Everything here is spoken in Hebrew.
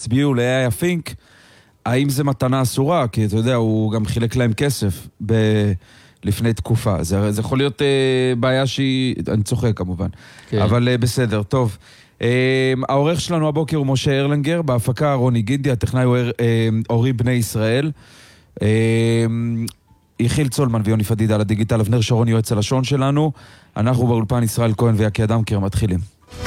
הצביעו לאיה פינק, האם זה מתנה אסורה? כי אתה יודע, הוא גם חילק להם כסף לפני תקופה. זה יכול להיות בעיה שהיא, אני צוחק כמובן, כן. אבל בסדר, טוב. העורך שלנו הבוקר הוא משה ארלנגר, בהפקה רוני גידי, הטכנאי הוא אורי בני ישראל, יחיל צולמן ויוני פדידה על הדיגיטל, אבנר שרון יועץ הלשון שלנו, אנחנו באולפן ישראל כהן ויקי אדמקר מתחילים.